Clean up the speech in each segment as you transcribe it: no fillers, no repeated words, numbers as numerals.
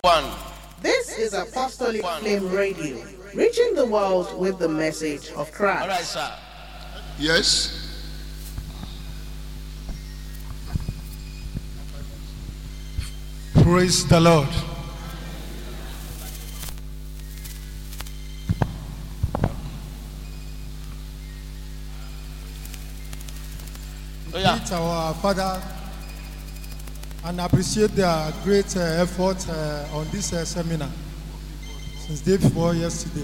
One. This is Apostolic Flame Radio, reaching the world with the message of Christ. All right, sir. Yes. Praise the Lord. Oh, yeah. Meet our Father and appreciate their great effort on this seminar since day before yesterday.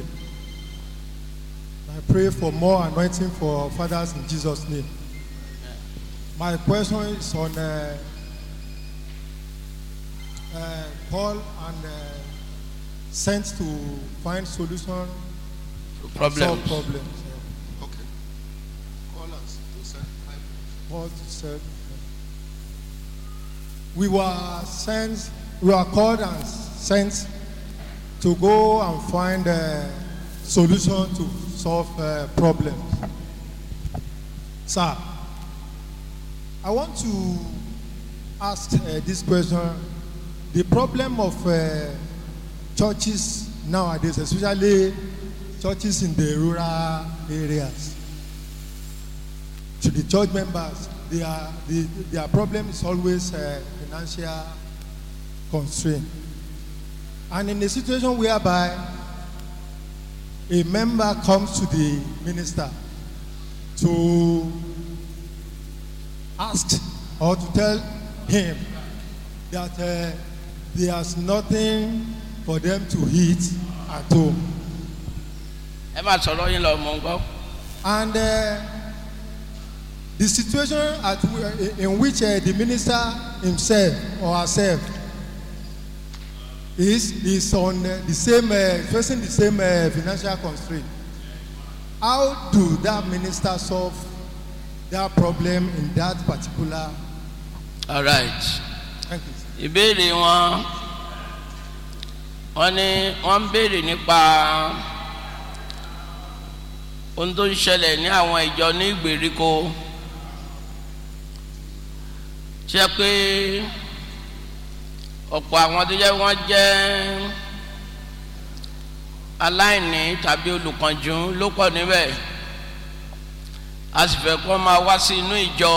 I pray for more anointing for our fathers in Jesus' name. My question is on Paul and sent to find solution to Problems. solve problems. Okay. Call us to send 5 minutes. Paul said, we were called and sent to go and find a solution to solve problems. Sir, I want to ask this question. The problem of churches nowadays, especially churches in the rural areas, to the church members, their problem is always financial constraint. And in a situation whereby a member comes to the minister to ask or to tell him that there's nothing for them to eat at home. And the situation in which the minister himself or herself is on the same facing the same financial constraint. How do that minister solve that problem in that particular? All right. Thank you. Ìbéèrè wọ́n ní wọ́n ń béèrè nípa ohun tó ń ṣẹlẹ̀ ní àwọn ìjọ ní ìgbèríko ṣe pé ọ̀pọ̀ àwọn tó jẹ́ wọ́n jẹ́ aláìní tàbí olùkànjú ló pọ̀ níbẹ̀ a sì fẹ́ kó máa wá sí inú ìjọ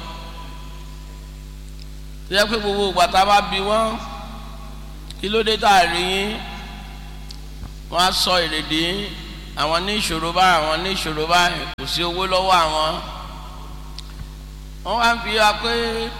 tó jẹ́ pé gbogbo ìgbà tá a bá bi wọ́n kí ló dé tá a rí yín wọ́n á sọ èrèdí àwọn ní ìṣòro báyìí àwọn ní ìṣòro báyìí kò sí owó lọ́wọ́ àwọn wọ́n wá ń fi wá pé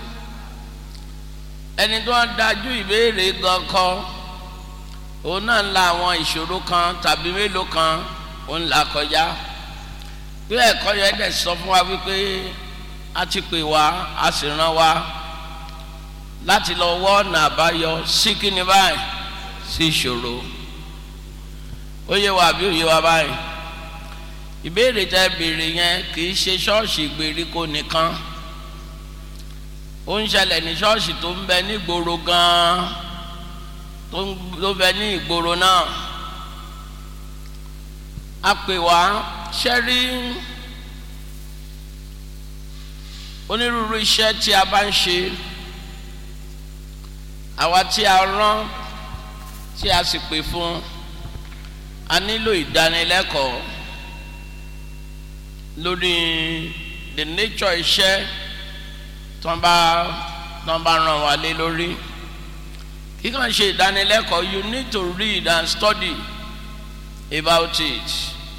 ẹni tó ń dájú ìbéèrè gan kan òun náà ń la àwọn ìṣòro kan tàbí mélòó kan òun là kọjá bí ẹ̀kọ́ yẹn dẹ̀ sọ fún wa wípé a ti pè wá a sì rán wa láti lọ wọ́ ọ̀nà àbáyọ sí kíni báyìí sí ìṣòro ó yé wa àbí ó yé wa báyìí ìbéèrè tẹ́ béèrè yẹn kì í ṣe ṣọ́ọ̀ṣì ìgbèríko nìkan ó ń ṣẹlẹ̀ ní ṣọ́ọ̀ṣì tó ń bẹ ní ìgboro gan-an tó bẹ ní ìgboro náà a pè wá ṣẹ́rí onírúurú iṣẹ́ tí a bá ń ṣe àwa tí a rán tí a sì pè fún a nílò ìdánilẹ́kọ̀ọ́ lórí the nature iṣẹ́ tọ́n bá ràn wá lé lórí kí kàn ṣe ìdánilẹ́kọ̀ọ́ you need to read and study about it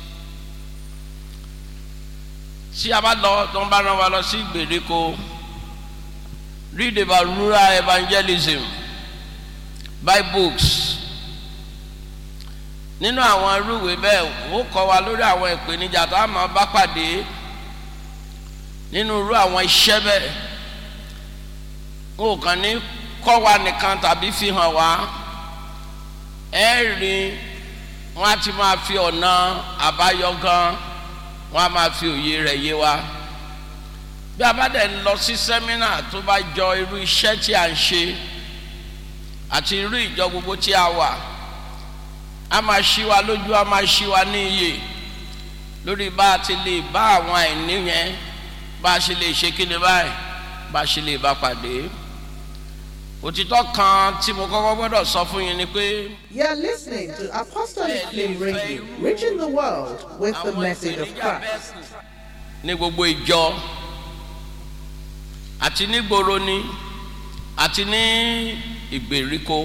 tí a bá lọ tọ́n bá ràn wá lọ sí ìgbèríko read about rural evangelism buy books nínú àwọn irúwé bẹ́ẹ̀ ó kọ́ wa lórí àwọn ìpèníjà tá a máa bá pàdé nínú irú àwọn iṣẹ́ bẹ́ẹ̀ ó kàn ní kọ́ wa nìkan tàbí fi hàn wá ẹ rí wọn á ti máa fi ọ̀nà àbáyọ gan wọn á máa fi òye rẹ̀ yé wa bí a bá dẹ̀ ń lọ sí sẹ́mínà tó bá jọ irú iṣẹ́ tí a ń ṣe àti irú ìjọ gbogbo tí a wà a máa ṣí wa lójú a máa ṣí wa ní iyè lórí bá a ti lè bá àwọn àìní yẹn bá a ṣe lè ṣe kíni báyìí bá a ṣe lè bá pàdé òtítọ́ kan tí mo kọ́kọ́ gbọ́dọ̀ sọ fún yín ni pé You're listening to Apostolic Flame Radio, reaching the world with the message of Christ. ní gbogbo ìjọ àti ní gbòòrò ni àti ní ìgbèríko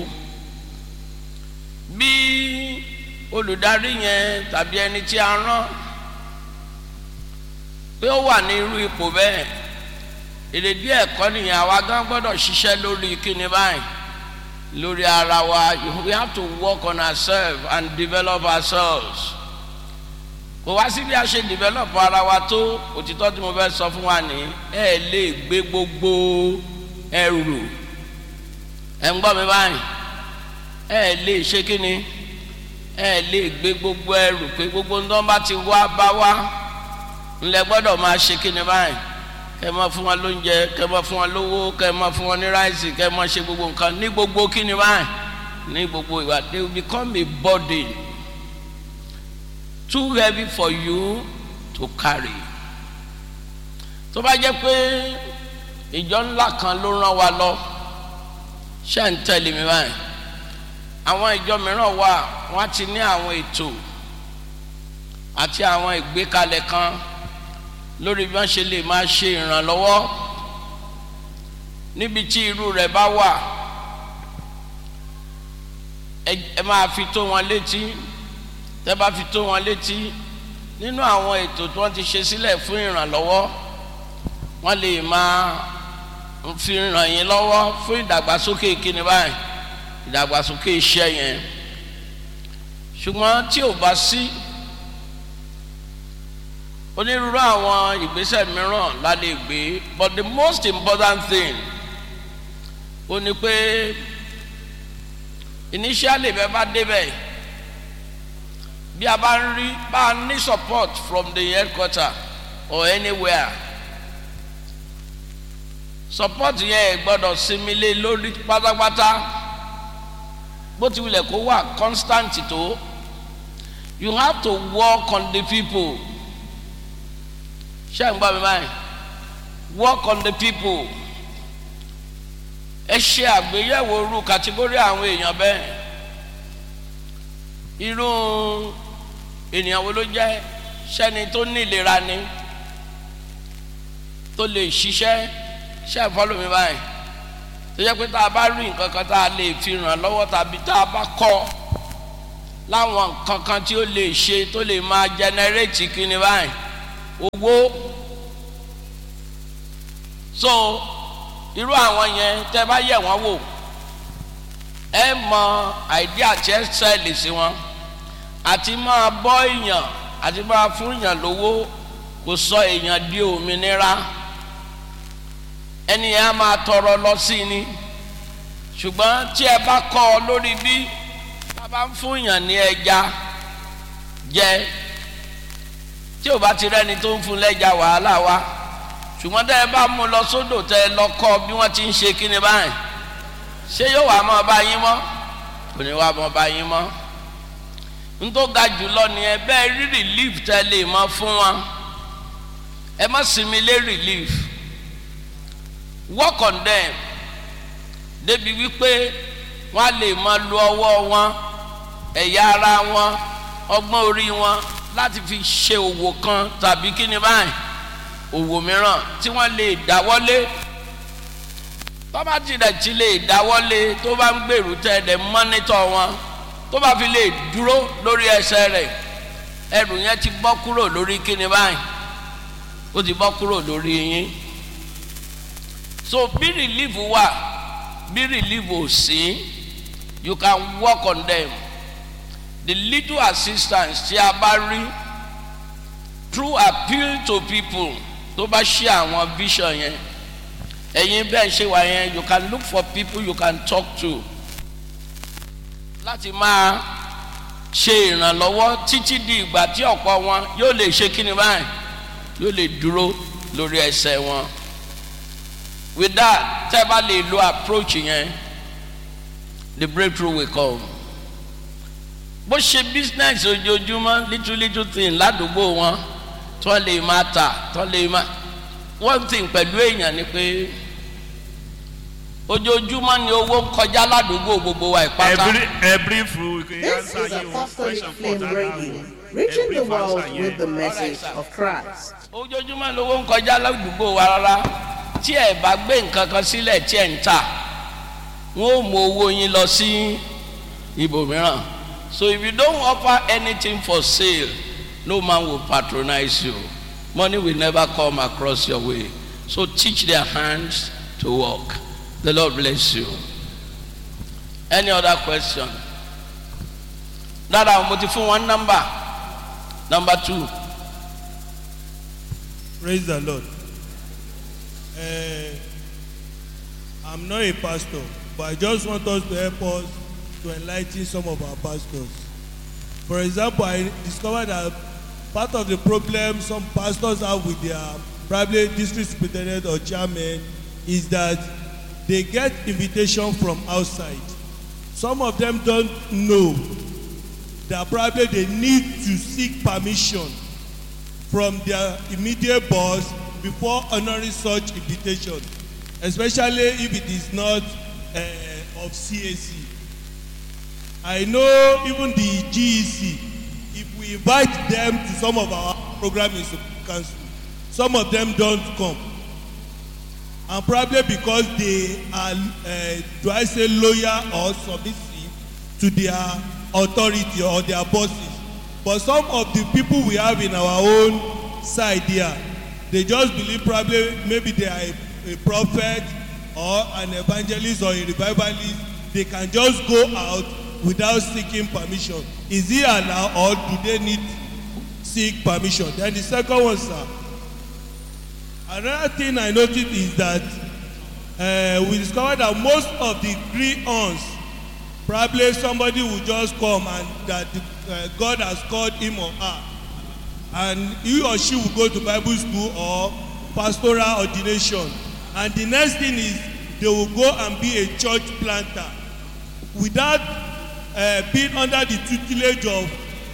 bí olùdarí yẹn tàbí ẹni tí a rán pé ó wà ní irú ipò bẹ́ẹ̀ èrèdí ẹ̀kọ́ nìyẹn àwa gan gbọ́dọ̀ ṣiṣẹ́ lórí kíni báyìí lórí ara wa. We have to work on ourselves and develop ourselves. Kò wá sí bí a ṣe develop ara wa tó òtítọ́ tí mo fẹ́ sọ fún wa ní ẹ lè gbé gbogbo ẹrù ẹ ń gbọ́ mi báyìí ẹ lè ṣe kíni ẹ lè gbé gbogbo ẹrù pé gbogbo ń tán bá ti wá bá wá ńlẹ̀ gbọ́dọ̀ máa ṣe kíni báyìí kẹ́ máa fún wọn lóúnjẹ kẹ́ máa fún wọn lówó kẹ́ máa fún wọn ní ráìsì kẹ́ máa ṣe gbogbo nǹkan ní gbogbo kíni báyìí ní gbogbo ìwà they will become a burden too heavy for you to carry. tó bá jẹ́ pé ìjọ ńlá kan ló rán wa lọ ṣé ń tẹ̀lé mi báyìí àwọn ìjọ mìíràn wà wọ́n ti ní àwọn ètò àti àwọn ìgbékalẹ̀ kan lórí bí wọ́n ṣe lè máa ṣe ìrànlọ́wọ́ níbi tí irú rẹ̀ bá wà ẹ máa fi tó wọn létí tẹ́ bá fi tó wọn létí nínú àwọn ètò tí wọ́n ti ṣe sílẹ̀ fún ìrànlọ́wọ́ wọ́n lè máa fi ràn yín lọ́wọ́ fún ìdàgbàsókè kíni báyìí ìdàgbàsókè iṣẹ́ yẹn ṣùgbọ́n tí ò bá sí onírúurú àwọn ìgbésẹ̀ mìíràn la lè gbé but the most important thing ó ní pé initially bẹ́ẹ̀ bá débẹ̀ bí a bá ń rí bá a ní support from the headquarter or anywhere support yẹn gbọ́dọ̀ sinmi lé lórí pátápátá bó ti wulẹ̀ kó wà constant tó you have to work on the people. ṣé ń gbọ́ mi báyìí work on the people. ẹ ṣe àgbéyẹ̀wò irú kàtígórì àwọn èèyàn bẹ́ẹ̀ irú ènìyàn wo ló jẹ́ ṣẹ́ni tó ní ìlera ni tó lè ṣiṣẹ́ ṣé ẹ follow mi báyìí tó jẹ́ pé tá a bá rí nǹkan kan tá a lè fi ràn lọ́wọ́ tàbí tá a bá kọ́ láwọn nǹkan kan tí ó lè ṣe tó lè máa generate kíni báyìí owó so irú àwọn yẹn tẹ́ bá yẹ̀ wọ́n wò ẹ mọ idea tí ẹ sẹ́ẹ̀lì sí wọn àti máa bọ́ èèyàn àti máa fún èèyàn lówó kò sọ èèyàn di òmìnira ẹni yẹn á máa tọrọ lọ sí ni ṣùgbọ́n tí ẹ bá kọ́ ọ lórí bí a bá ń fún èèyàn ní ẹja jẹ tí ò bá ti rẹ́ni tó ń fún lẹ́jà wàhálà wa ṣùgbọ́n tẹ́ ẹ bá mú lọ sódò tẹ́ ẹ lọ kọ́ bí wọ́n ti ń ṣe kíni báyìí ṣé yóò wá mọ́ bá yín mọ́ kò ní wá mọ́ bá yín mọ́ n tó ga jùlọ ni ẹ bẹ́ẹ̀ rí relief tẹ́ lè mọ́ fún wọn ẹ má sinmi lé relief work on them débi wípé wọ́n á lè máa lo ọwọ́ wọn ẹ̀yà ara wọn ọgbọ́n orí wọn láti fi ṣe òwò kan tàbí kíni báyìí òwò mìíràn tí wọ́n lè dáwọ́lé tó bá ti lè dáwọ́lé tó bá ń gbèrú tẹ́lẹ̀ mọ́nítọ̀ wọn tó bá fi lè dúró lórí ẹsẹ̀ rẹ̀ ẹrù yẹn ti bọ́ kúrò lórí kíni báyìí ó ti bọ́ kúrò lórí yín so bí relief wà bí relief ò sí you can work on them the little assistance tí a bá rí through appeal to people tó bá ṣe àwọn vision yẹn ẹ̀yin bẹ́ẹ̀ ṣe wà yẹn you can look for people you can talk to láti máa ṣe ìrànlọ́wọ́ títí di ìgbà tí ọ̀pọ̀ wọn yóò lè ṣe kíni báyìí yóò lè dúró lórí ẹsẹ̀ wọn with that tẹ́ bá lè lo approach yẹn the breakthrough will come. Bó ṣe business ojoojúmọ́ little thing ládùúgbò wọn tó lè máa tà tó lè máa one thing pẹ̀lú èèyàn ni pé ojoojúmọ́ ni owó ń kọjá ládùúgbò gbogbo wa ìpátá. Every food. This is Apostolic Flame Radio, reaching the world with the message of Christ. ojoojúmọ́ lówó ń kọjá ládùúgbò wa rárá tí ẹ bá gbé nǹkan kan sílẹ̀ tí ẹ ń tà wọ́n ó mú owó yín lọ sí ibòmíràn. So if you don't offer anything for sale, no man will patronize you. Money will never come across your way. So teach their hands to work. The Lord bless you. Any other question? Dada, mo ti fún one number. Number 2. Praise the Lord. I'm not a pastor, but I just want us to help us to enlighten some of our pastors. For example, I discovered that part of the problem some pastors have with their probably district superintendent or chairman is that they get invitation from outside. Some of them don't know that probably they need to seek permission from their immediate boss before honoring such invitation, especially if it is not of CAC. I know even the GEC, if we invite them to some of our programs in council, some of them don't come. And probably because they are, do I say loyal or submissive to their authority or their bosses. But some of the people we have in our own side here, they just believe probably maybe they are a prophet or an evangelist or a revivalist. They can just go out without seeking permission. Is it allowed or do they need seek permission? Then the second one, sir. Another thing I noticed is that we discovered that most of the green-ons, probably somebody will just come and that God has called him or her, and he or she will go to Bible school or pastoral ordination, and the next thing is they will go and be a church planter without being under the tutelage of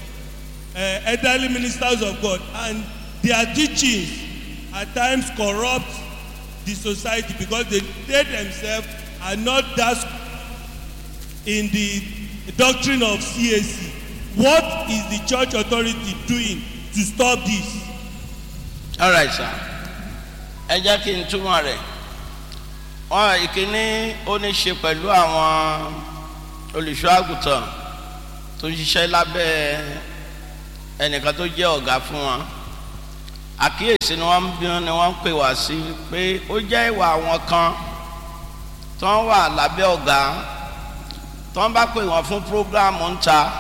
elderly ministers of God, and their teachings at times corrupt the society because they themselves are not that in the doctrine of CAC. What is the church authority doing to stop this? All right, sir. Ẹ jẹ́ kí n túmọ̀ rẹ̀. Wọ́n ìkíní ó ní ṣe pẹ̀lú àwọn olùṣọ́ àgùntàn tó ń ṣiṣẹ́ lábẹ́ ẹnìkan tó jẹ́ ọ̀gá fún wọn. Àkíyèsí ni wọ́n ń pè wá sí pé ó jẹ́ ìwà àwọn kan tó ń wà lábẹ́ ọ̀gá tó ń bá pè wọ́n fún prógráàmù ń ta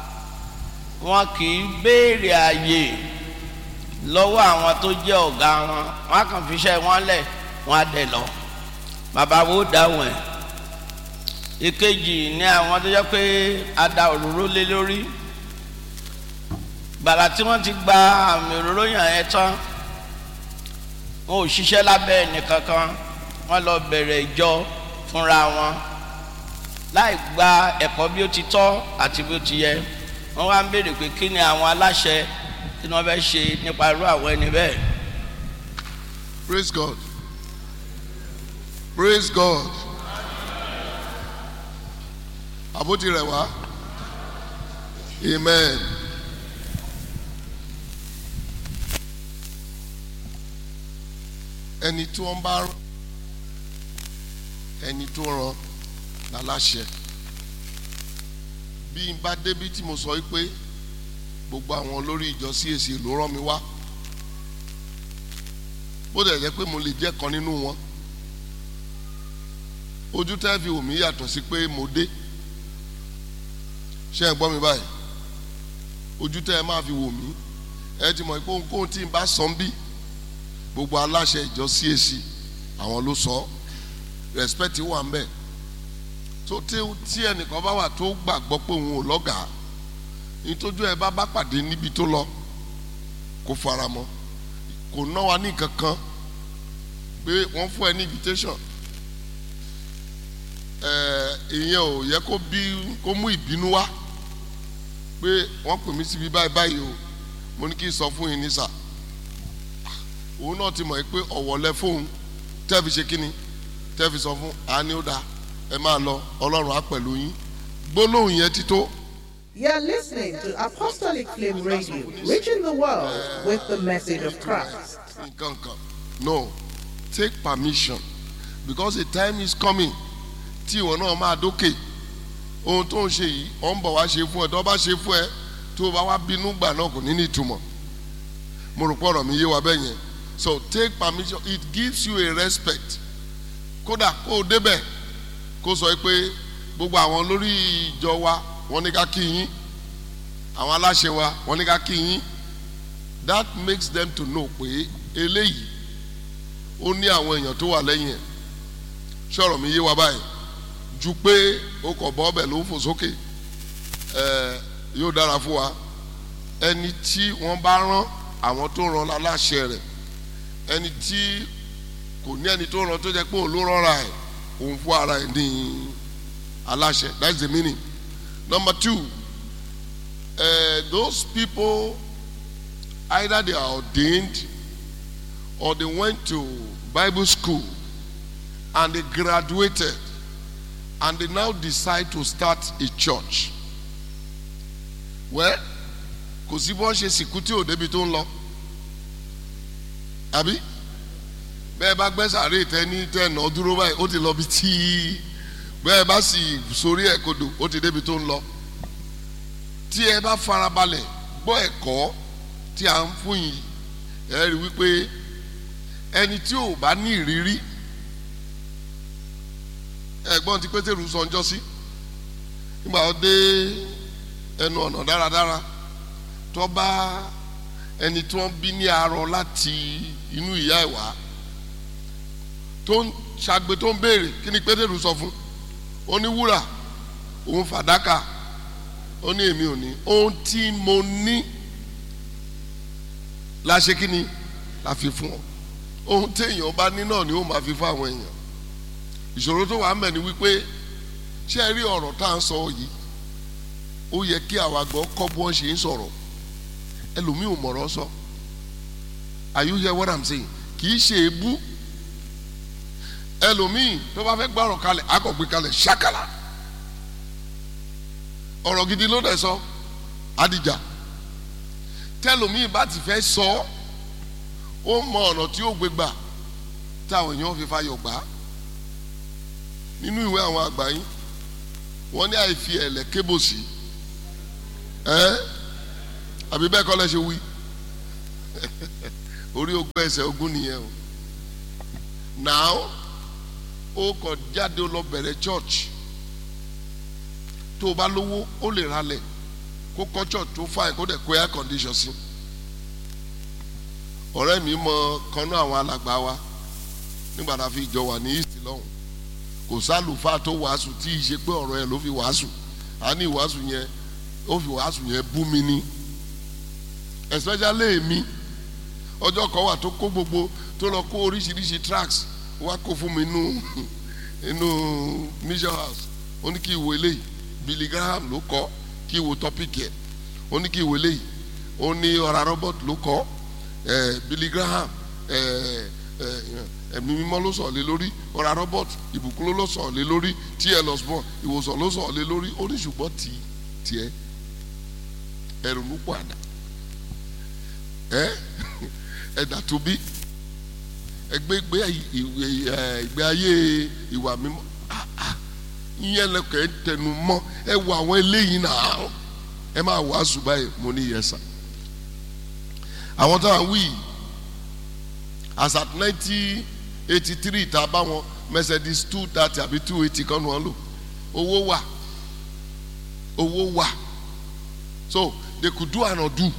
wọn kì í béèrè àyè lọ́wọ́ àwọn tó jẹ́ ọ̀gá wọn á kàn fi iṣẹ́ wọn lẹ̀ wọ́n á dẹ̀ lọ bàbá wo dáhùn ẹ̀. Ìkejì ni àwọn tó jẹ́ pé a da òróró lé lórí gbàrà tí wọ́n ti gba àmì òróró yàn ẹ́ tán wọn ò ṣiṣẹ́ lábẹ́ ẹnìkankan wọ́n lọ bẹ̀rẹ̀ ìjọ fúnra wọn láì gba ẹ̀kọ́ bí ó ti tọ́ àti bí ó ti yẹ. Wọ́n wá ń béèrè pé kí ni àwọn aláṣẹ tí wọ́n fẹ́ ṣe nípa irú àwọn ẹni bẹ́ẹ̀. Praise God. Praise God. Àbótí rẹ̀ wá. Amen. Ẹni tí wọ́n bá rán ẹni tó rán láláṣẹ. Bí n bá débi tí mo sọ pé gbogbo àwọn olórí ìjọ CAC ló rán mi wá bó dẹ̀ jẹ́ pé mo lè jẹ́ kan nínú wọn ojú tẹ́ fi wò mí yàtọ̀ sí pé mo dé ṣé ẹ gbọ́ mi báyìí ojú tẹ́ ẹ máa fi wò mí ẹ ti mọ̀ pé ohunkóhun tí n bá sọ ń bí gbogbo aláṣẹ ìjọ CAC àwọn ló sọ respect wà ń bẹ̀ tó tí ẹnìkan bá wà tó gbàgbọ́ pé òun ò lọ́gàá nítorí ẹ bá pàdé níbi tó lọ kó fara mọ́ kò ná wa ní kankan pé wọ́n fún ẹ ní invitation ìyẹn ò yẹ kó mú ìbínú wá pé wọ́n pè mí síbi báyìí o mo ní kí n sọ fún yín ní sà òun náà ti mọ̀ pé ọ̀wọ̀ lẹ fóun tẹ́ fi ṣe kíni tẹ́ fi sọ fún àní ó dáa ẹ máa lọ Ọlọ́run á pẹ̀lú yín gbólóhùn yẹn ti tó. You're listening to Apostolic Flame Radio, reaching the world with the message of Christ. No, take permission because a time is coming tí ìwọ náà máa dókè ohun tó ń ṣe yìí ọ̀ ń bọ̀ wá ṣe fún ẹ tó bá ṣe fún ẹ tó bá wá bínú gbà náà kò ní ní ìtumọ̀ mo rò pọ̀ ọ̀rọ̀ mi yé wa bẹ́ẹ̀ yẹn so take permission, it gives you a respect kódà kó o débẹ̀ kó sọ pé gbogbo àwọn olórí ìjọ wa wọ́n ní ká kí yín àwọn aláṣẹ wa wọ́n ní ká kí yín that makes them to know pé eléyìí ó ní àwọn èèyàn tó wà lẹ́yìn ẹ̀ ṣọ̀rọ̀ mi yé wa báyìí ju pé ó kọ̀ bọ́ ọbẹ̀ ló ń fò sókè yóò dára fún wa ẹni tí wọ́n bá rán àwọn tó rán aláṣẹ rẹ̀ ẹni tí kò ní ẹni tó rán tó jẹ́ pé òun ló rọra ẹ̀ òun fún ara ẹ̀ ní aláṣẹ. That's the meaning. Number 2, those people either they are ordained or they went to Bible school and they graduated and they now decide to start a church. Well, kò sí bọ́n ṣe sìnkú tí ò débi tó ń lọ àbí bẹ́ẹ̀ bá gbẹ́ sàárè tẹ́ni tẹ́nà dúró báyìí ó ti lọ bí tí bẹ́ẹ̀ bá sì sórí ẹ̀ kodò ó ti débi tó ń lọ tí ẹ bá farabalẹ̀ gbọ́ ẹ̀kọ́ tí a ń fún yìí ẹ rí wípé ẹni tí ò bá ní ìrírí ẹ̀gbọ́n tí Pétérù sọ ń jọ́ sí nígbà ó dé ẹnu ọ̀nà dáradára tó bá ẹni tí wọ́n bí ní arọ láti inú ìyá ẹ̀ wá tó ń ṣàgbé tó ń béèrè kí ni Pétérù sọ fún ó ní wúrà òun fàdákà ó ní èmi ò ní ohun tí mo ní la ṣe kí ni la fi fún ọ ohun téèyàn bá ní náà ni ó máa fi fún àwọn èèyàn ìṣòro tó wà mẹ́ni wípé ṣé ẹ rí ọ̀rọ̀ tá à ń sọ yìí ó yẹ kí àwa gbọ́ kọ́ bí wọ́n ṣe ń sọ̀rọ̀ ẹlòmíì ò mọ̀rọ̀ sọ are you hear what I'm saying kì í ṣe èébú ẹlòmíì tó bá fẹ́ gbọ́rọ̀ kalẹ̀ akọ̀gbé kalẹ̀ ṣákàlà ọ̀rọ̀ gidi ló dẹ̀ sọ adìjà tẹlòmíì bá ti fẹ́ sọ ó mọ ọ̀nà tí ó gbé gbà táwọn èèyàn fi fayọ̀ gbà nínú ìwé àwọn àgbà yín wọ́n ní àìfi ẹ̀lẹ̀ kébòsì àbí bẹ́ẹ̀ kọ́ lẹ́ ṣe wí orí ogún ẹsẹ̀ ogún nìyẹn o now ó kọ jáde ó lọ bẹ̀rẹ̀ church tó o bá lówó ó lè ralẹ̀ kó kọ́ church tó fine kó dẹ̀ kó air condition sí ọ̀rẹ́ mi mọ kanú àwọn alàgbà wa nígbà tá a fi jọ wà ní east lọ́hùn kò sálùfáà tó wàásù tí ì ṣe pé ọ̀rọ̀ ẹ̀ ló fi wàásù a ní ìwàásù yẹn ó fi wàásù yẹn bú mi ní especially èmi ọjọ́ kan wà tó kó gbogbo tó lọ kó oríṣiríṣi tracks wá kó fún mi inú mission house ó ní kí ìwé eléyìí Billy Graham ló kọ kí ìwé topic yẹ ó ní kí ìwé eléyìí ó ní ọ̀rá Robert ló kọ Billy Graham ẹ̀mí mímọ́ ló sọ̀ lé lórí ọ̀rá Robert ìbùkún ló sọ̀ lé lórí T.L. Osborn ìwòsàn ló sọ̀ lé lórí ó ní ṣùgbọ́n tiẹ̀ ẹ̀rù ló pọ̀ àdá ẹ̀dà tó bí ẹgbẹ́ ìgbé ayé ìwà mímọ́ ìyẹn lẹ́kọ̀ọ́ tẹnu mọ́ ẹ wo àwọn eléyìí náà ẹ máa wàásù báyìí mo ní yẹsà àwọn táwọn wí as at 1983 tá a bá wọn Mercedes 230 àbí 280 kan wọn lò owó wà so they could do and undo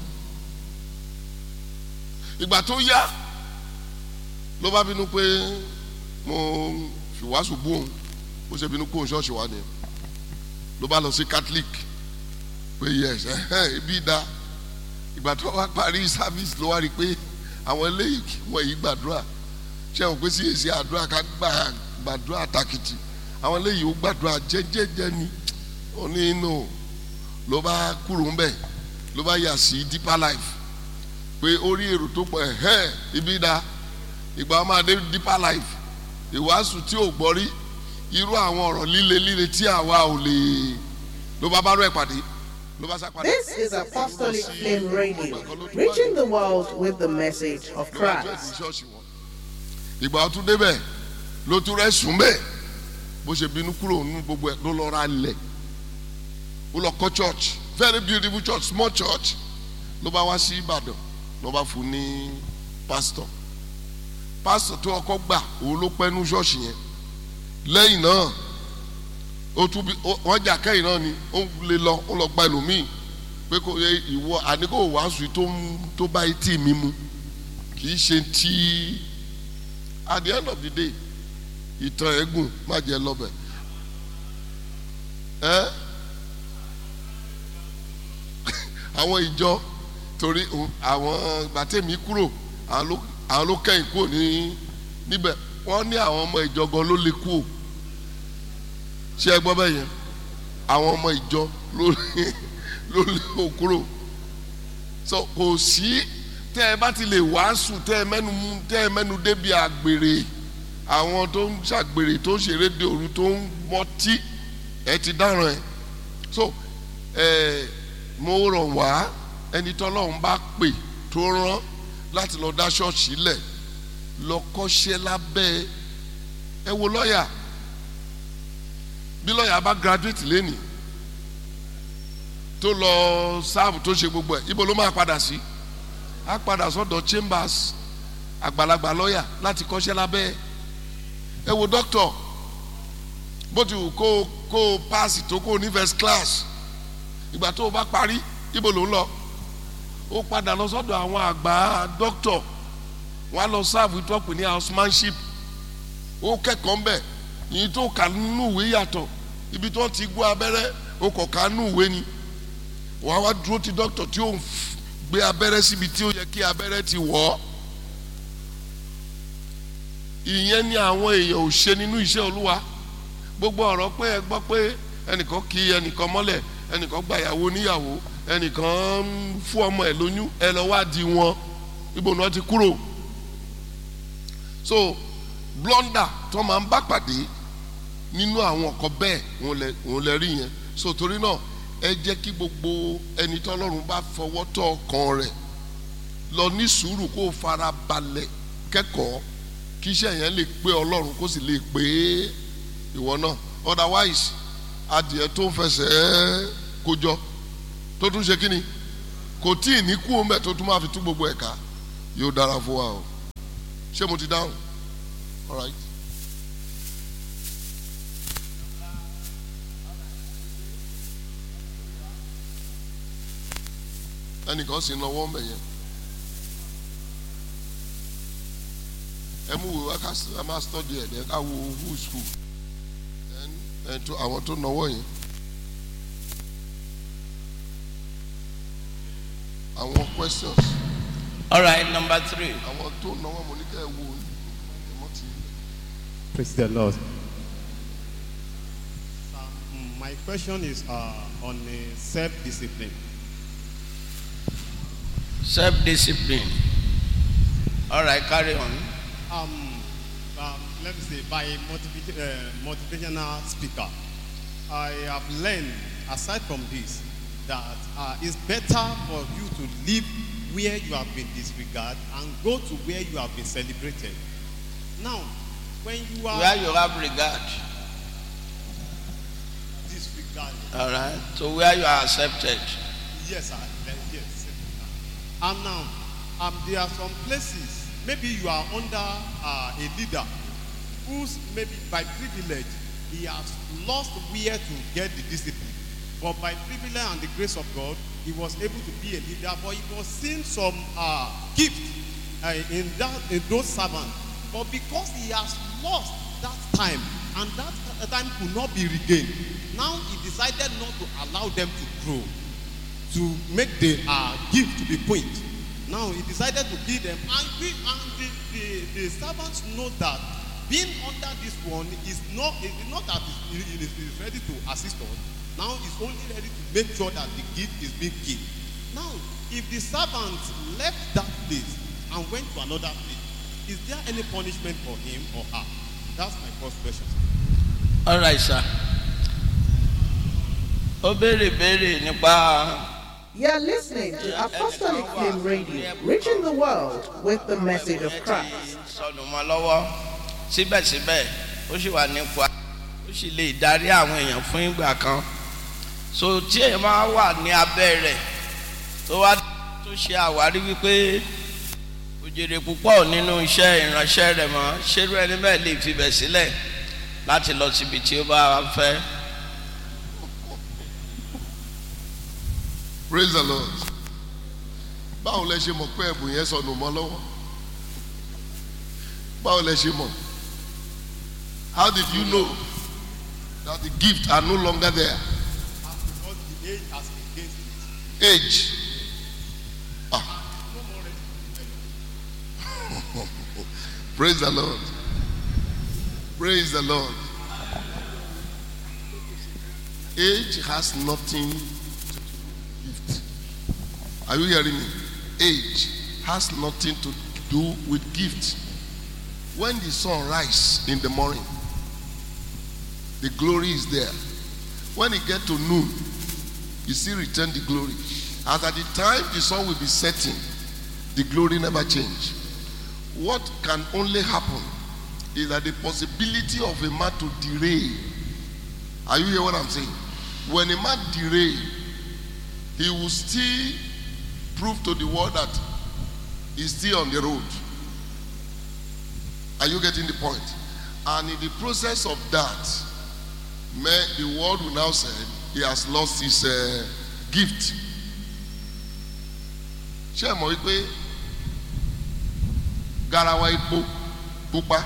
ìgbà tó yá ló bá bínú pé mo fi wàásù bú òun bó ṣe bínú kó òun ṣọ́ọ̀ṣì wa ni ló bá lọ sí Catholic pé yes ibi dá ìgbà tó wá parí service ló wá rí i pé àwọn eléyìí wọ́n yìí gbàdúrà ṣé àwọn pé sí èsì àdúrà ká gbàdúrà tàkìtì àwọn eléyìí ó gbàdúrà jẹ́jẹ́jẹ́ ni ó ní inú ló bá kúrò ń bẹ̀ ló bá yà sí Deeper Life pé orí èrò tó pọ̀ ibi dá ìgbà wọn máa dé Deeper Life ìwàásù tí ò gbọ́ rí irú àwọn ọ̀rọ̀ líle tí àwa ò lè ló bá rẹ̀ pàdé ló bá sá padà. This is Apostolic Flame Radio, reaching the world with the message of Christ. ìgbà tó débẹ̀ ló tún rẹ̀ sùn bẹ́ẹ̀ bó ṣe bínú kúrò nínú gbogbo ẹ̀ ló lọ ra lẹ̀ ó lọ kọ́ church, very beautiful church, small church, ló bá wá sí Ìbàdàn ló bá fún ní pastor tó ọkọ gbà òun ló pẹ́ nú ṣọ́ọ̀ṣì yẹn. Lẹ́yìn náà wọ́n jà kẹ́yìn náà ni ó lè lọ ó lọ gba ẹlòmíì pé kò yẹ ìwọ àníkò wàásù tó bá etí mi mu kì í ṣe tí at the end of the day ìtàn ẹ̀gùn má jẹ́ lọ́bẹ̀ àwọn ìjọ torí àwọn gbàtẹ́mi kúrò àwọn ló kẹ́yìn kúrò níbẹ̀ wọ́n ní àwọn ọmọ ìjọ gan ló lè kú o ṣé ẹ gbọ́ bẹ́ẹ̀ yẹn àwọn ọmọ ìjọ ló lè kúrò so kò sí tẹ́ ẹ bá ti lè wàásù tẹ́ ẹ mẹ́nu débi àgbèrè àwọn tó ń ṣàgbèrè tó ń ṣeré de òru tó ń mọtí ẹ ti dáràn ẹ so mo rọ̀ wá ẹni tọ́lọ́run bá pè tó rán láti lọ dá ṣọ́ọ̀ṣì lẹ̀ lọ kọ́ṣẹ́ lábẹ́ ẹ wo lọ́ọ̀yà bí lọ́ọ̀yà bá graduate lẹ́nìí tó lọ sáàbù tó ṣe gbogbo ẹ̀ ibo ló máa padà sí á padà sọ́dọ̀ chambers àgbàlagbà lọ́ọ̀yà láti kọ́ṣẹ́ lábẹ́ ẹ wo doctor bó ti wù kó pass tó kó ní first class ìgbà tó o bá parí ibo ló ń lọ ó padà lọ sọ́dọ̀ àwọn àgbà doctor wọ́n á lọ sáàbù ìtọ́pù ní housemanship ó kẹ́kọ̀ọ́ ń bẹ̀ yìí tó kà nínú ìwé yàtọ̀ ibi tó ti gbọ́ abẹ́rẹ́ ó kọ̀ ká nínú ìwé ni wọ́n á wá dúró ti doctor tí ó ń gbé abẹ́rẹ́ síbi tí ó yẹ kí abẹ́rẹ́ ti wọ̀ ọ́ ìyẹn ni àwọn èèyàn ò ṣe nínú iṣẹ́ Olúwa gbogbo ọ̀rọ̀ pé ẹ gbọ́ pé ẹnìkan kì ẹnìkan mọ́lẹ̀ ẹnìkan gbàyàwó níyàwó ẹnìkan fún ọmọ ẹ̀ lóyún ẹ lọ wá di wọn ibo ni wọ́n ti kúrò so blunder tó máa ń bá pàdé nínú àwọn ọkọ bẹ́ẹ̀ òun lè rí yẹn so torí náà ẹ jẹ́ kí gbogbo ẹni tí Ọlọ́run bá fọwọ́ tọ́ ọkàn rẹ̀ lọ ní sùúrù kó fara balẹ̀ kẹ́kọ̀ọ́ kí iṣẹ́ yẹn lè pé Ọlọ́run kó sì lè pé ìwọ náà otherwise adìẹ tó ń fẹsẹ̀ kójọ tó tún ṣe kíni kò tí ì ní kú ọmọ ẹ̀ tó tún máa fi tú gbogbo ẹ̀ka yóò dára fún wa o ṣé mo ti dáhùn all right. ẹnìkan sì ń lọ́wọ́ ń bẹ̀ yẹn ẹ mú wo ẹ máa study ẹ̀ ẹ ká wo who is who ẹ tó àwọn tó náwó yẹn àwọn questions. All right, number 3. àwọn tó náwó mo ní kẹ́ ẹ wo ẹ mọ́ ti. Praise the Lord. My question is on self-discipline. Self-discipline. All right, carry on. Let me say, by motivational speaker, I have learned, aside from this, that it's better for you to live where you have been disregarded and go to where you have been celebrated. Now, when you are where you have regard. Disregarded. All right. So where you are accepted. Yes, yes. And now, there are some places, maybe you are under a leader who's maybe by privilege, he has lost where to get the discipline. But by privilege and the grace of God, he was able to be a leader, but he was seeing some gift in those servants. But because he has lost that time, and that time could not be regained, now he decided not to allow them to grow, to make the gift to be point. Now he decided to give them, and the servants know that being under this one is not that he is ready to assist us. Now he's only ready to make sure that the gift is being given. Now, if the servants left that place and went to another place, is there any punishment for him or her? That's my first question. all right sir. ó béèrè nípa. You are listening to Apostolic Flame Radio, reaching the world with the message of Christ. sọnù mọ́ lọ́wọ́ síbẹ̀síbẹ̀ ó sì wà nípa ó sì lè darí àwọn èèyàn fún ìgbà kan. so tí èèyàn máa wà ní abẹ́ rẹ̀ tó ṣe àwárí wípé òjèrè púpọ̀ nínú iṣẹ́ ìránṣẹ́ rẹ̀ mọ́ ṣerú ẹni bẹ́ẹ̀ lè fi bẹ̀ sílẹ̀ láti lọ síbi tí ó bá fẹ́. Praise the Lord. Báwo lẹ ṣe mọ̀ pé ẹ̀bùn yẹn sọnù mọ́ lọ́wọ́? Báwo lẹ ṣe mọ̀? How did you know that the gifts are no longer there? Because the age has against it. Age. Praise the Lord. Praise the Lord. Age has nothing to do with gift. Are you hearing me? Age has nothing to do with gift. When the sun rises in the morning, the glory is there. When it gets to noon, you still return the glory. As at the time the sun will be setting, the glory never change. What can only happen is that the possibility of a man to derail. Are you hearing what I'm saying? When a man derail, he will still prove to the world that he's still on the road. Are you getting the point? And in the process of that, the world will now say he has lost his gift. Ṣé ẹ mọ̀ wípé garawa epo pupa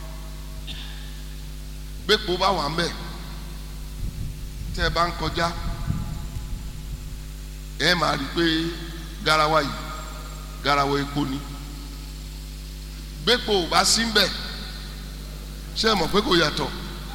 gbépo bá wà mẹ́ tẹ́ ẹ bá ń kọjá ẹ máa rí pé garawa yìí garawa epo ni gbépo ò bá sí ń bẹ̀ ṣé ẹ mọ̀ pé kò yàtọ̀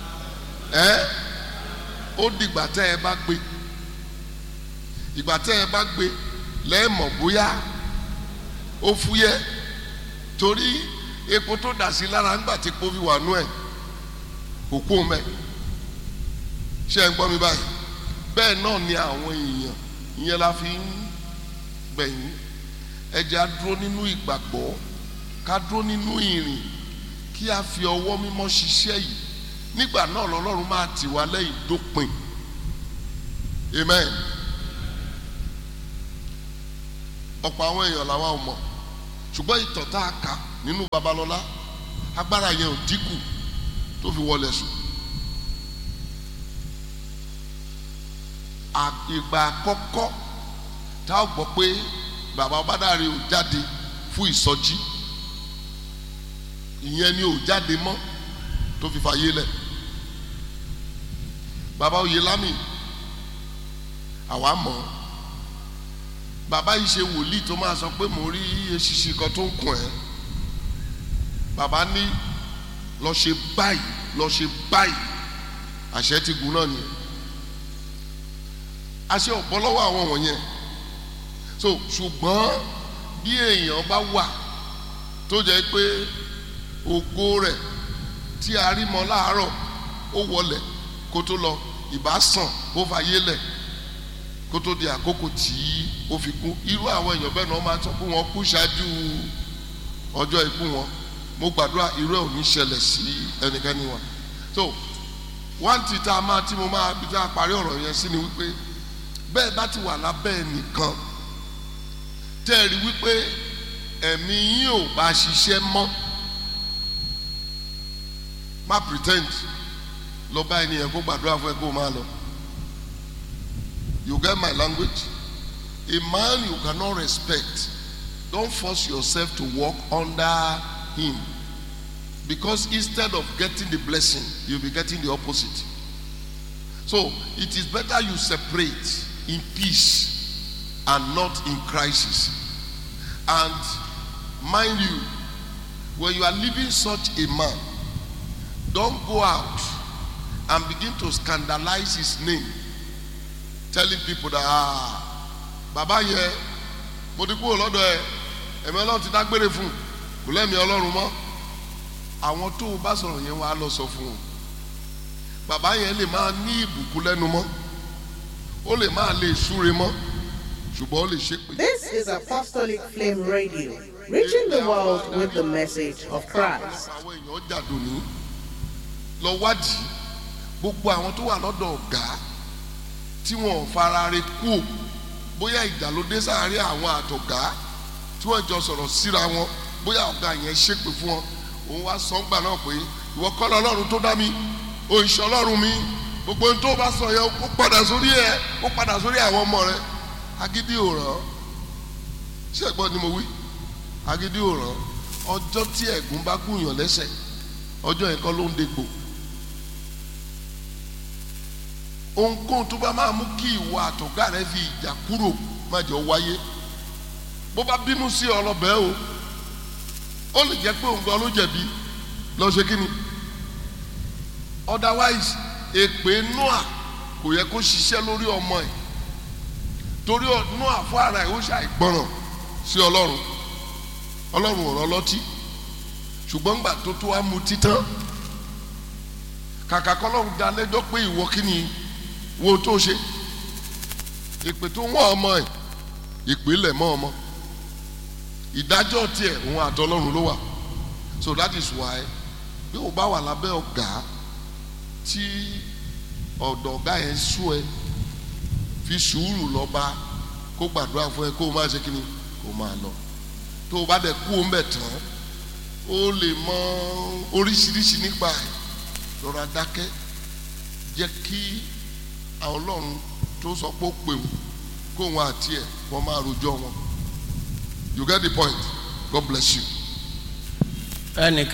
ó dìgbà tẹ́ ẹ bá gbé ìgbà tẹ́ ẹ bá gbé lẹ́ẹ̀mọ̀ bóyá ó fúyẹ́ torí epo tó dà sí lára nígbà tí epo fi wà nú ẹ̀ kò kó mẹ́ ṣé ẹ ń gbọ́ mi báyìí bẹ́ẹ̀ náà ni àwọn èèyàn ìyẹn la fi ń gbẹ̀yìn ẹ jẹ́ á dúró nínú ìgbàgbọ́ ká dúró nínú ìrìn kí a fi ọwọ́ mímọ́ ṣiṣẹ́ yìí nígbà náà lọ́lọ́run máa tì wá lẹ́yìn dópin amen. ọ̀pọ̀ àwọn èèyàn làwa ò mọ̀ ṣùgbọ́n ìtàn tá a kà nínú Babalọ́lá agbára yẹn ò dínkù tó fi wọlé sùn. ìgbà àkọ́kọ́ tá a gbọ́ pé bàbá Ọbádáre ò jáde fún ìsọjí ìyẹn ni ò jáde mọ́ tó fi fàyè lẹ̀. bàbá Oyèlámì àwa mọ̀ bàbá yìí ṣe wòlíì tó máa sọ pé mo rí eṣinṣin kan tó ń kùn ẹ́ bàbá ní lọ ṣe báyìí àṣẹ ti gùn náà nìyẹn àṣẹ ọ̀bọ lọ́wọ́ àwọn wọ̀nyẹn so ṣùgbọ́n bí èèyàn bá wà tó jẹ́ pé ògo rẹ̀ tí a rí mọ́ láàárọ̀ ó wọlẹ̀ kó tó lọ ìbá sàn ó fàyè lẹ̀ kó tó di àkókò tí ó fi kú irú àwọn èèyàn bẹ́ẹ̀ náà máa sọ pé wọ́n kú ṣáájú ọjọ́ ikú wọn mo gbàdúrà irú ẹ̀ ò ní ṣẹlẹ̀ sí ẹnikẹ́ni wa so wọ́n ti tá a máa tí mo máa bí tá a parí ọ̀rọ̀ yẹn sí ni wípé bẹ́ẹ̀ bá ti wà lábẹ́ ẹnìkan tẹ́ ẹ rí wípé ẹ̀mí yín ò bá ṣiṣẹ́ mọ́ má pretend lọ bá ènìyàn kó gbàdúrà fún ẹ kó máa lọ. You get my language? A man you cannot respect, don't force yourself to walk under him. Because instead of getting the blessing, you'll be getting the opposite. So it is better you separate in peace and not in crisis. And mind you, when you are leaving such a man, don't go out and begin to scandalize his name. Telling people that bàbá yẹ mo ti kúrò lọ́dọ̀ ẹ ẹ̀mí Ọlọ́run ti dágbére fún kò lẹ́mìí Ọlọ́run mọ́ àwọn tó o bá sọ̀rọ̀ yẹn wà á lọ sọ fún wọn. Bàbá yẹn lè máa ní ìbùkún lẹ́nu mọ́, ó lè máa lè súre mọ́, ṣùgbọ́n ó lè ṣépè. This is Apostolic Flame Radio, reaching the world with the message of Christ. Àwọn èèyàn jàdùn ní lọ wádìí gbogbo àwọn tó wà lọ́dọ̀ ọ̀gá tí wọ́n fara re kú ò, bóyá ìjà ló dé sáàárín àwọn àtọ̀gá tí wọ́n jọ sọ̀rọ̀ síra wọn, bóyá ọ̀gá yẹn ṣépè fún wọn, òun wá sọ́ngbà náà pé ìwọ kọ́ lọ́lọ́run tó dá mi, òǹṣẹ́ ọlọ́run mi, gbogbo ohun tó bá sọ yẹn ó padà sórí ẹ, ó padà sórí àwọn ọmọ rẹ. Agídí ò rán, ṣé ẹ̀gbọ́n ni mo wí? Agídí ò rán. Ọjọ́ tí ẹ̀gún bá gùnyàn lẹ́sẹ̀, ọjọ́ yẹn kọ́ ló ń dégbò. Ohunkóhun tó bá máa mú kí ìwọ àtọ̀gá rẹ fi ìjà kúrò má jọ wáyé. Bó bá bínú sí ọlọ́bẹ̀ o, ó lè jẹ́ pé òun gan ló jẹ̀bi, lọ ṣe kí ni? Otherwise èpè Noah kò yẹ kó ṣiṣẹ́ lórí ọmọ ẹ̀, torí Noah fún ara ẹ̀ ó ṣàìgbọràn sí Ọlọ́run. Ọlọ́run ò rán lọ́tí, ṣùgbọ́n gbà tó tó wá mu títán, kàkà kọ́lọ́run dá lẹ́jọ́ pé ìwọ kí ni wo tó ṣe. Èpè tó wọ́n ọmọ ẹ̀, ìpìlẹ̀ mọ́ ọmọ, ìdájọ́ tiẹ̀ òun àtọlọ́run ló wà. So that is why bí o bá wà lábẹ́ ọ̀gá tí ọ̀dọ̀ ọ̀gá yẹn sú ẹ, fi sùúrù lọ bá kó gbàdúrà fún ẹ kó o máa ṣe kíni, kó o máa lọ. Tó o bá dẹ̀ kú o ń bẹ̀ tán, o lè mọ oríṣiríṣi nípa ẹ̀, lọ́ra dákẹ́, jẹ́ kí àwọn Ọlọ́run tó sọ pé ó pè wọ́n kó wọn àti ẹ̀ wọ́n máa rojọ́ wọn. You get the point? God bless you. Any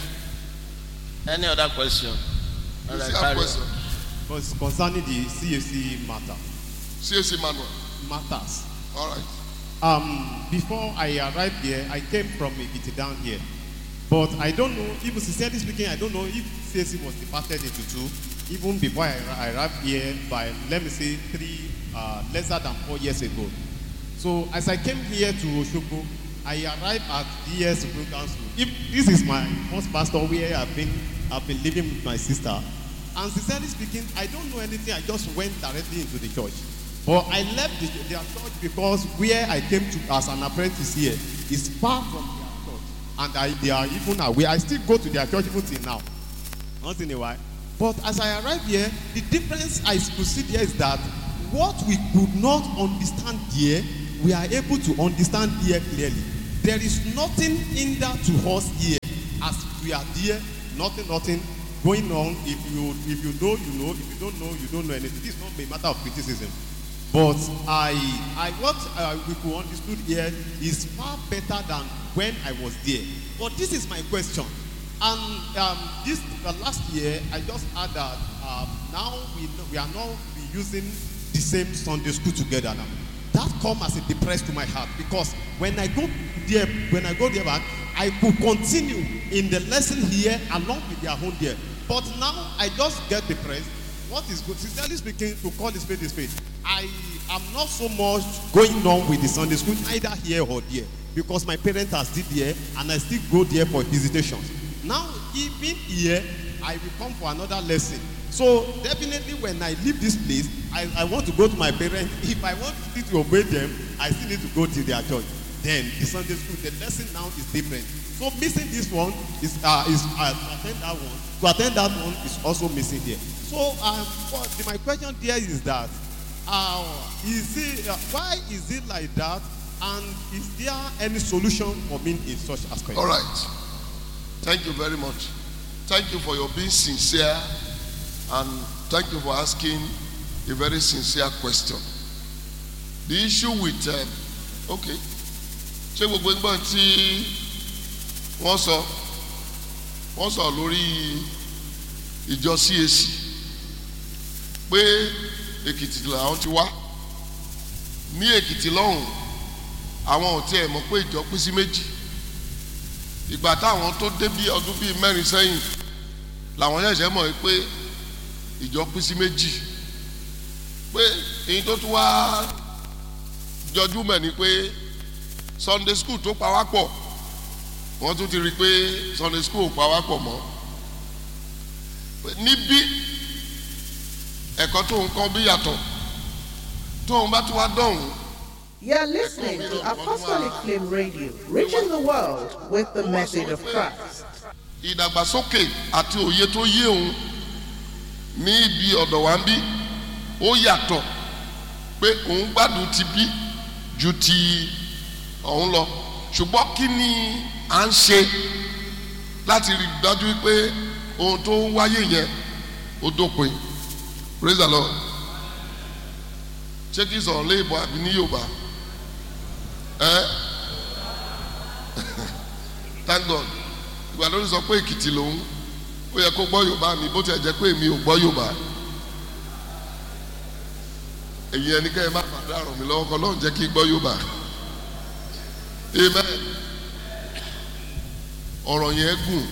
other question? You see a question? Concerning the CAC matter. CAC manual. Matters. All right. Before I arrived here, I came from Ekiti down here. But I don't know, even sincerely speaking, I don't know if CAC was divided into two. Even before I arrived here by, let me say, lesser than 4 years ago. So as I came here to Oshogbo, I arrived at DS Supreme Council. If this is my first pastor where I've been living with my sister. And sincerely speaking, I don't know anything. I just went directly into the church. But I left their church because where I came to as an apprentice here is far from their church. And they are even away. I still go to their church even till now. Once in a while. But as I arrived here, the difference I could see there is that what we could not understand here, we are able to understand here clearly. There is nothing hinder to us here as we are there. Nothing going on. If you know, you know. If you don't know, you don't know anything. This is not a matter of criticism. But what we could understood here is far better than when I was there. But this is my question. And this last year, I just heard that now we are now using the same Sunday school together now. That come as a depress to my heart because when I go there back, I could continue in the lesson here along with their own there. But now I just get depressed. What is good? Sincerely speaking, to call this spade, I am not so much going on with the Sunday school either here or there because my parents are still there and I still go there for visitations. Now even here, I will come for another lesson. So definitely when I leave this place, I want to go to my parents. If I want to obey them, I still need to go to their church. Then the Sunday school, the lesson now is different. So missing this one is to attend that one. To attend that one is also missing there. So my question there is that why is it like that? And is there any solution for me in such aspect? All right. Thank you very much. Thank you for your being sincere. And thank you for asking a very sincere question. The issue with okay, ṣé gbogbo ẹgbẹ́ tí wọ́n sọ lórí ìjọ CAC pé Èkìtì làwọn ti wá ní Èkìtì lọ́hùn àwọn ò tiẹ̀ mọ̀ pé ìjọ pín sí méjì ìgbà táwọn tó dé bí ọdún bíi 4 sẹ́yìn làwọn ṣẹ̀ṣẹ̀ mọ̀ pé ìjọ pín sí méjì pé èyí tó tún wá jọjú mẹ́ ni pé Sunday school tó pa wá pọ̀ wọ́n tún ti rí i pé Sunday school pa wá pọ̀ mọ́ níbí ẹ̀kọ́ tó ń kọ́ bí yàtọ̀ tó ń bá tún wá dọ̀hún. You're listening to Apostolic Flame Radio, reaching the world with the message of Christ. Ìdàgbàsókè àti òye tó yé òun ní ibi ọ̀dọ̀ wa ń bí ó yàtọ̀ pé òun gbádùn ti bí ju ti ọ̀hún lọ ṣùgbọ́n kí ni à ń ṣe láti rí dájú pé ohun tó ń wáyé yẹn ó dópin. Praise the Lord. Ṣé kí sọ̀rọ̀ lé ìbọn àbí ní Yorùbá? Thank God. Ìgbà lórí sọ pé Èkìtì lòun ó yẹ kó gbọ́ Yorùbá mi bó tiẹ̀ jẹ́ pé èmi ò gbọ́ Yorùbá. Èyí ẹni kẹ́ ẹ má bàdá ràn mí lọ́wọ́ kọ́ lọ́run jẹ́ kí n gbọ́ Yorùbá. Amen. Ọ̀rọ̀ yẹn gùn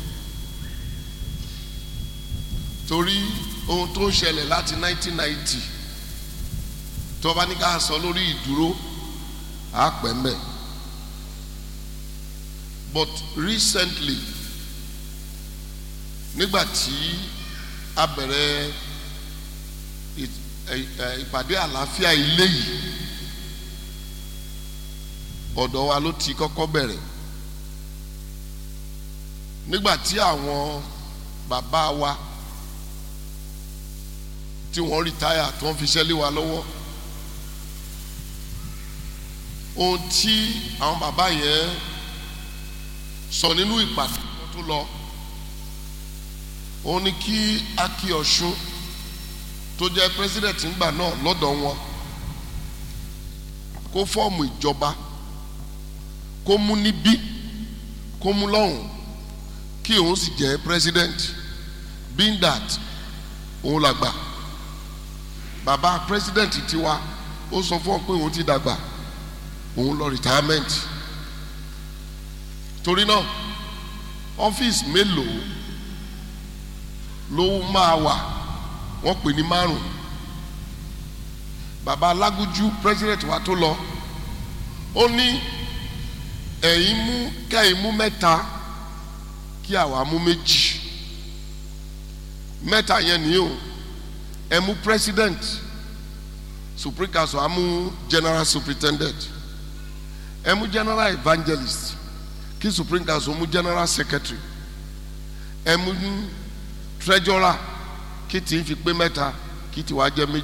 torí ohun tó ń ṣẹlẹ̀ láti 1990 tó bá ní ká sọ lórí ìdúró á pẹ́ mbẹ́. But recently nígbà tí a bẹ̀rẹ̀ ìpàdé àlàáfíà ilé yìí ọ̀dọ̀ wa ló ti kọ́kọ́ bẹ̀rẹ̀ nígbà tí àwọn bàbá wa tí wọ́n rìtáyà tí wọ́n fi ṣẹ́ lé wa lọ́wọ́ ohun tí àwọn bàbá yẹn sọ nínú ìpàdé tó lọ òun ni kí Aki Ọ̀ṣun tó jẹ́ president ńgbà náà lọ́dọ̀ wọn kó fọ́ọ̀mù ìjọba kó mú níbí kó mú lọ́hùn kí òun sì jẹ́ president being that òun làgbà bàbá president tiwa ó sọ fún ọ pé òun ti dàgbà òun lọ retirement torí náà ọ́fíìsì mélòó ló máa wà wọ́n pè ní 5 bàbá Alágúnjú president wa tó lọ ó ní ẹ̀yin mú kẹ́yìn mú 3 kí àwa mú 2 mẹ́ta yẹn ni o ẹ mú president Supreme Council á mú general superintendent ẹ mú general evangelist kí Supreme Council mú general secretary ẹ mú treasurer kí tí ń fi pé 3 kí tí wàá jẹ́ 2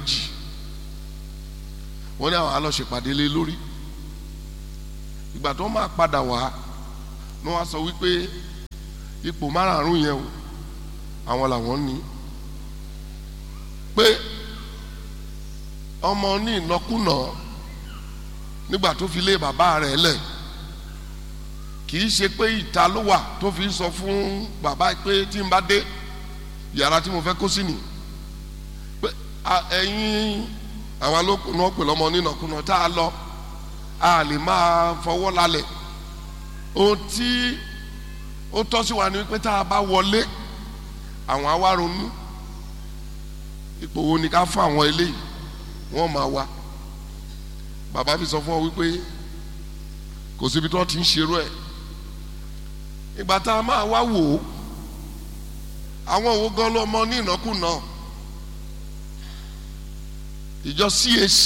wọ́n ní àwọn alọ́ṣèpàdé lé lórí ìgbà tó máa padà wá ní wọ́n sọ wípé ipò 5 yẹn o àwọn làwọn ní pé ọmọ ní ìnákúnà nígbà tó fi lé bàbá rẹ̀ lẹ̀ kì í ṣe pé ìta ló wà tó fi sọ fún bàbá pé tí n bá dé yàrá tí mo fẹ́ kó sí ni pé ẹ̀yin àwọn alókùn náà pè lọ́mọ nínàkúnà tá a lọ a lè máa fọwọ́ lálẹ̀ ohun tí ó tọ́ sí wa ni wípé tá a bá wọlé àwọn á wá ronú ipò wo ni ká fún àwọn eléyìí wọ́n máa wá bàbá fi sọ fún ọ wípé kò síbi tí wọ́n ti ń ṣerú ẹ̀ ìgbà tá a máa wá wò ó àwọn òwò gan lọ́mọ ní ìnákúnà ìjọ CAC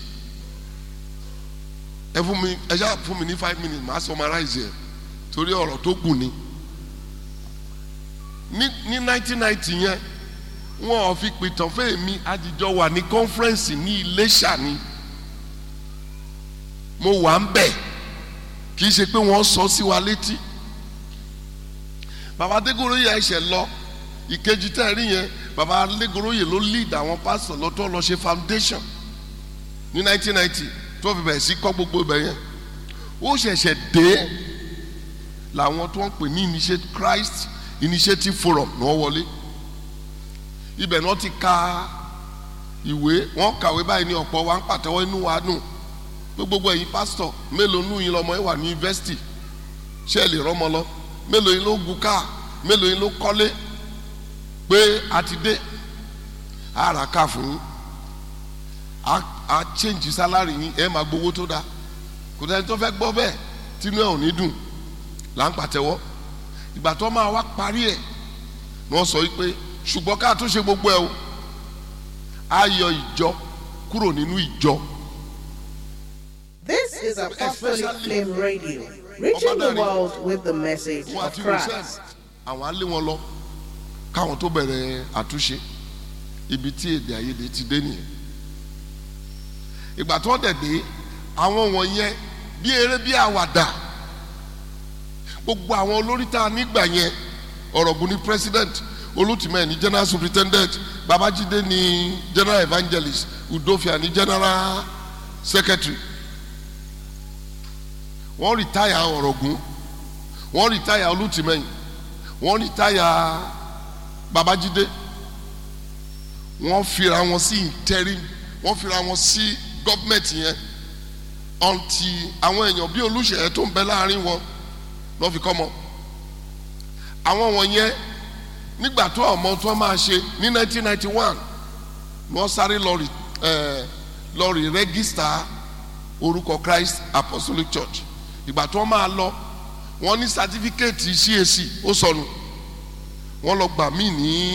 ẹ ṣáà fún mi ní 5 minutes màá summarize ẹ torí ọ̀rọ̀ tó gùn ni ní 1990 yẹn wọn ò fi pìtàn fún èmi àjíjọ wà ní conference ní Iléṣà ni mo wà ń bẹ̀ kì í ṣe pé wọ́n sọ sí wa létí bàbá Adégoróyè ẹ̀ṣẹ̀ lọ ìkejì tẹ́ ẹ rí yẹn bàbá Adégoróyè ló lead àwọn pásítọ̀ lọ́tọ́ lọ ṣe foundation ní 1990 tó fi bẹ̀rẹ̀ sí kọ́ gbogbo ibẹ̀ yẹn ó ṣẹ̀ṣẹ̀ dé làwọn tó ń pè ní Christ Initiative Forum ní wọ́n wọlé ibẹ̀ náà ti ka ìwé wọ́n kàwé báyìí ní ọ̀pọ̀ wa ń pàtẹ́wọ́ inú wa dùn pé gbogbo ẹ̀yin pásítọ̀ mélòó nù yín lọ́mọ ẹ̀ wà ní yunifásitì ṣé ẹ lè rọ́mọ lọ mélòó yín ló gun káà mélòó yín ló kọ́lé pé a ti dé ara ká fún yín a change salary yín ẹ máa gbowó tó dáa kò dẹ́ni tó fẹ́ gbọ́ bẹ́ẹ̀ tínú ẹ̀ ò ní dùn là ń pàtẹ́wọ́ ìgbà tó máa wá parí ẹ̀ ni wọ́n sọ wípé ṣùgbọ́n ká tún ṣe gbogbo ẹ̀ o á yọ ìjọ kúrò nínú ìjọ. This is Apostolic Flame Radio, reaching the world with the message wọ́n of àti Christ. Rosem àwọn á lé wọn lọ káwọn tó bẹ̀rẹ̀ àtúnṣe ibi tí èdè àìyedè ti dé nìyẹn. ìgbà tó dẹ̀ dé àwọn wọ̀nyẹn bí eré bí àwàdà gbogbo àwọn olórí tá a nígbà yẹn Ọ̀rọ̀gùn ní president, Olútìmẹ̀ ní general superintendent, Babájídé ní general evangelist, Udofia ní general secretary. wọ́n rìtáyà Ọ̀rọ̀gùn, wọ́n rìtáyà Olútìmẹ̀, wọ́n rìtáyà Babájídé, wọ́n fira wọn sí interim, wọ́n fira wọn sí gọ́ọ̀mẹ̀ntì yẹn ọ̀ǹtì àwọn èèyàn bí Olúṣèyẹ tó ń bẹ láàrin wọn lọ́ fi kọ́ mọ́. àwọn wọ̀nyẹn nígbà tó ọmọ tó máa ṣe ní 1991 wọ́n sáré lọ rí rẹ́gísítà orúkọ Christ Apostolic Church. ìgbà tó máa lọ wọ́n ní sátífíkẹ́ẹ̀tì CAC ó sọnù, wọ́n lọ gbà mí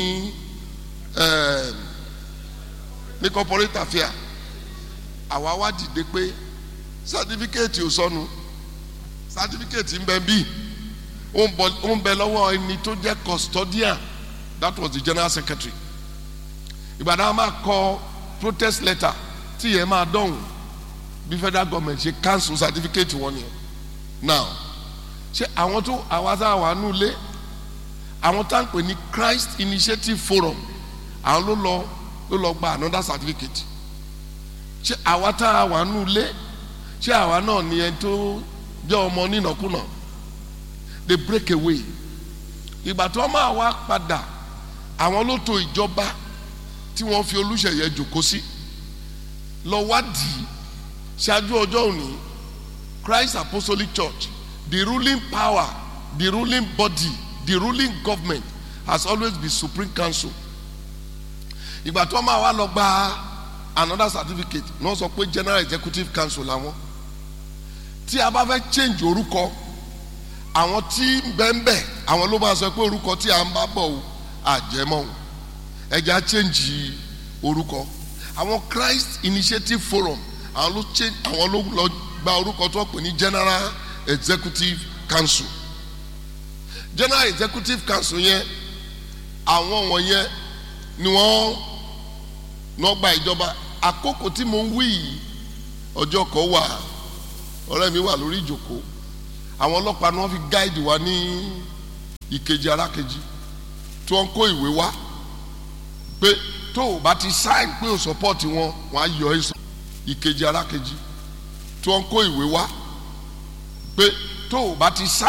ní corporate affair. àwa wá dìde pé sátífíkẹ́ẹ̀tì ò sọnù, sátífíkẹ́ẹ̀tì ń bẹ bí ó ń bẹ lọ́wọ́ ẹni tó jẹ́ custodian, that was the general secretary. ìgbàdàn máa kọ protest letter tí yẹn máa dọ̀hùn bí federal government ṣe cancel certificate wọn yẹn. now ṣé àwọn tó àwa tá a wà nù lé àwọn tá à ń pè ní Christ Initiative Forum àwọn ló lọ gba another certificate. ṣé àwa tá a wà nù lé ṣé àwa náà ni ẹni tó jẹ́ ọmọ nínàkúnà? they break away. ìgbà tó máa wá padà àwọn ló tò ìjọba tí wọ́n fi Olúṣèyẹ jòkó sí lọ wádìí ṣáájú ọjọ́ òní Christ Apostolic Church, the ruling power, the ruling body, the ruling government has always been Supreme Council. ìgbà tó máa wá lọ gba another certificate náà sọ pé General Executive Council làwọn. tí a bá fẹ́ change orúkọ àwọn tí bẹ́ẹ̀nbẹ́ẹ̀ àwọn ló máa sọ pé orúkọ tí a ń bá bọ̀ o àjẹmọ́ o ẹja change orúkọ. àwọn Christ Initiative Forum àwọn ló lọ gba orúkọ tó pè ní General Executive Council. General Executive Council yẹn àwọn wọ̀nyẹn ni wọ́n gba ìjọba. àkókò tí mo ń wí yìí ọjọ́ kan wà ọ̀rẹ́ mi wà lórí ìjòkó àwọn ọlọ́pàá ni wọ́n fi gáìdì wa ní ìkejì arákejì tí wọ́n kó ìwé wá pé tó o bá ti sign pé o support wọn á yọ ẹ́ sọ. ìkejì arákejì tí wọ́n kó ìwé wá pé tó o bá ti sign